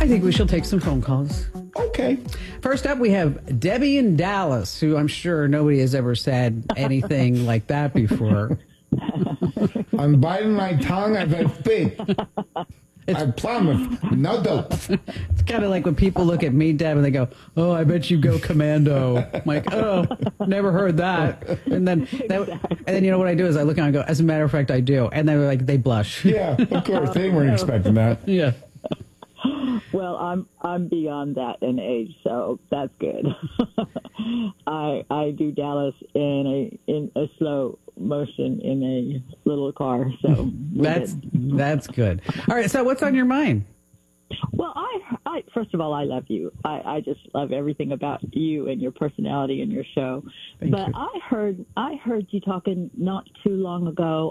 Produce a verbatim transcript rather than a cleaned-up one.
think we shall take some phone calls. Okay. First up, we have Debbie in Dallas, who I'm sure nobody has ever said anything like that before. I'm biting my tongue as I speak. I promise. No dope. It's kind of like when people look at me, Deb, and they go, "Oh, I bet you go commando." I'm like, "Oh, never heard that." And then, that, and then you know what I do is I look and I go, "As a matter of fact, I do." And then like they blush. Yeah, of course. They weren't expecting that. Yeah. Well, I'm I'm beyond that in age, so that's good. I I do Dallas in a in a slow motion in a little car, so that's good. That's good. All right, so what's on your mind? Well, I, I first of all, I love you. I, I just love everything about you and your personality and your show. Thank but you. I heard I heard you talking not too long ago